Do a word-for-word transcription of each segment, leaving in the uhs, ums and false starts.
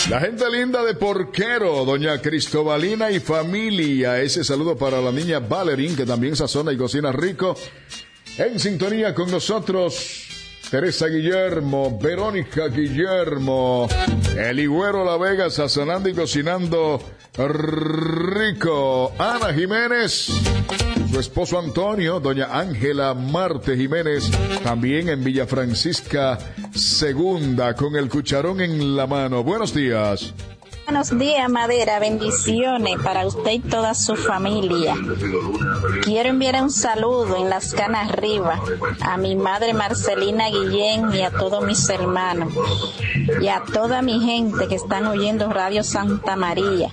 La gente linda de Porquero, doña Cristobalina y familia. Ese saludo para la niña Valerín, que también sazona y cocina rico. En sintonía con nosotros, Teresa Guillermo, Verónica Guillermo, el Higüero La Vega, sazonando y cocinando rico. Ana Jiménez, su esposo Antonio, doña Ángela Marte Jiménez, también en Villa Francisca Segunda, con el cucharón en la mano. Buenos días. Buenos días, Madera, bendiciones para usted y toda su familia. Quiero enviar un saludo en Las Canas Arriba a mi madre Marcelina Guillén y a todos mis hermanos y a toda mi gente que están oyendo Radio Santa María.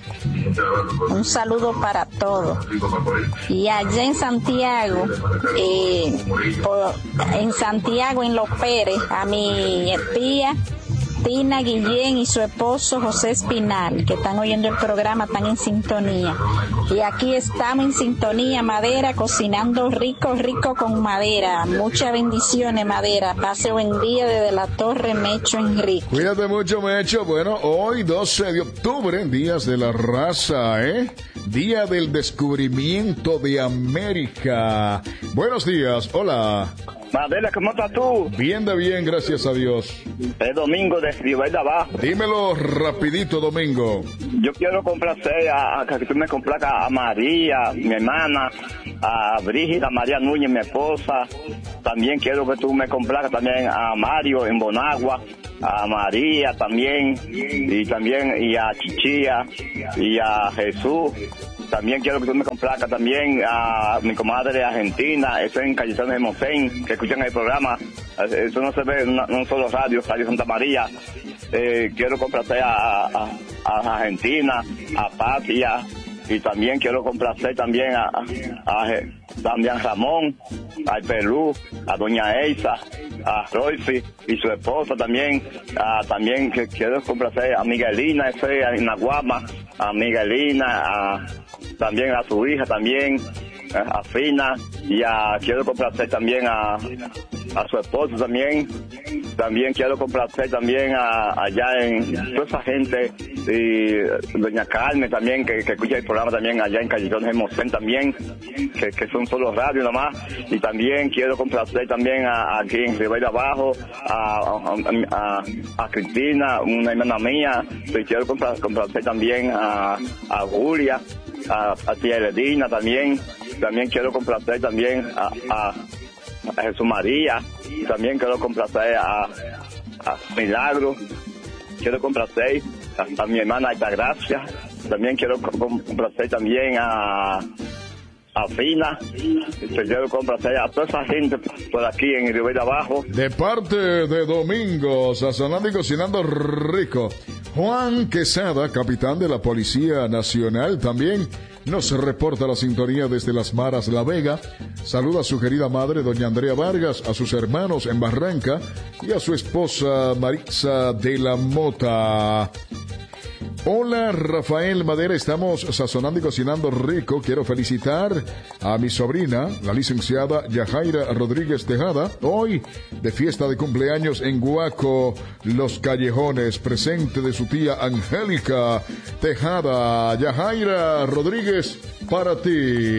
Un saludo para todos. Y allá en Santiago, eh, por, en Santiago, en Los Pérez, a mi tía Tina Guillén y su esposo José Espinal, que están oyendo el programa, están en sintonía. Y aquí estamos en sintonía, Madera, cocinando rico, rico con Madera. Muchas bendiciones, Madera. Pase buen día desde la Torre Mecho Enrique. Cuídate mucho, Mecho. Bueno, hoy doce de octubre, días de la raza, ¿eh? Día del descubrimiento de América. Buenos días, hola. Madela, ¿cómo estás tú? Bien de bien, gracias a Dios. Es Domingo de Ribera Abajo. Dímelo rapidito, Domingo. Yo quiero complacer a, a que tú me complazcas a María, mi hermana, a Brígida, María Núñez, mi esposa. También quiero que tú me complazcas también a Mario en Bonagua, a María también, y también y a Chichía, y a Jesús. También quiero que tú me complazcas también a mi comadre argentina, eso en Cayetano de Mosén, que escuchan el programa. Eso no se ve en un solo radio, Radio Santa María. Eh, quiero complacer a, a, a Argentina, a Patia, y también quiero complacer también a, a, a también a Ramón, al Perú, a doña Elsa, a Royce y su esposa también. A, también que quiero complacer a Miguelina, ese en la Guama, a Miguelina, a, también a su hija también, a Fina, y a, quiero complacer también a, a su esposo también. También quiero complacer también a, allá en toda esa gente, y doña Carmen también, que, que escucha el programa también allá en Cayetano de Mosén también, que, que son solo radios nomás. Y también quiero complacer también a, aquí en Ribera Abajo, a, a, a, a Cristina, una hermana mía. Y quiero complacer, complacer también a, a Julia, a, a tía Heredina también. También quiero complacer también a, a a Jesús María, y también quiero complacer a, a Milagro, quiero complacer a, a mi hermana Altagracia, también quiero complacer también a a Fina, quiero complacer a toda esa gente por aquí en Ribera Abajo. De parte de Domingo, sazonando y cocinando rico. Juan Quesada, capitán de la Policía Nacional, también nos reporta la sintonía desde Las Maras, La Vega. Saluda a su querida madre, doña Andrea Vargas, a sus hermanos en Barranca y a su esposa Maritza de la Mota. Hola, Rafael Madera, estamos sazonando y cocinando rico. Quiero felicitar a mi sobrina, la licenciada Yajaira Rodríguez Tejada, hoy de fiesta de cumpleaños en Guaco, Los Callejones, presente de su tía Angélica Tejada. Yajaira Rodríguez, para ti.